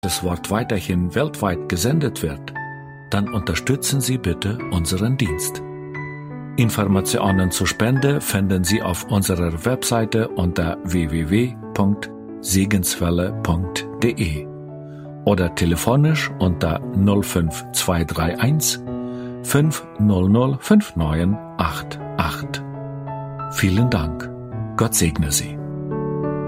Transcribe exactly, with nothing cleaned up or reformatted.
das Wort weiterhin weltweit gesendet wird, dann unterstützen Sie bitte unseren Dienst. Informationen zur Spende finden Sie auf unserer Webseite unter w w w punkt segenswelle punkt d e oder telefonisch unter null fünf zwei drei eins fünf null null fünf neun acht acht. Vielen Dank. Gott segne Sie.